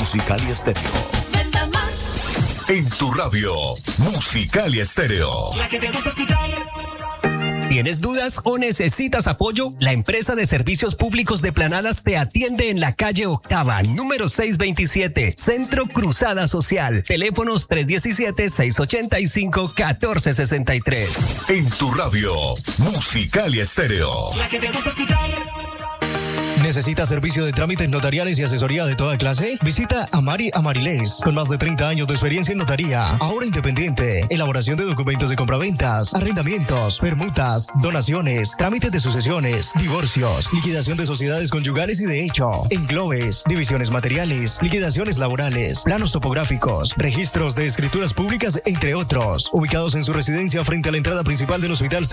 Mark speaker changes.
Speaker 1: Musicalia Estéreo. En tu radio, Musicalia Estéreo.
Speaker 2: La que te gusta escuchar.
Speaker 3: ¿Tienes dudas o necesitas apoyo? La empresa de servicios públicos de Planadas te atiende en la calle Octava, número 627, Centro Cruzada Social. Teléfonos 317-685-1463.
Speaker 1: En tu radio, Musicalia Estéreo.
Speaker 2: La que te gusta escuchar.
Speaker 4: ¿Necesita servicio de trámites notariales y asesoría de toda clase? Visita a Mari Amariles, con más de 30 años de experiencia en notaría, ahora independiente, elaboración de documentos de compraventas, arrendamientos, permutas, donaciones, trámites de sucesiones, divorcios, liquidación de sociedades conyugales y de hecho, englobes, divisiones materiales, liquidaciones laborales, planos topográficos, registros de escrituras públicas, entre otros, ubicados en su residencia frente a la entrada principal del Hospital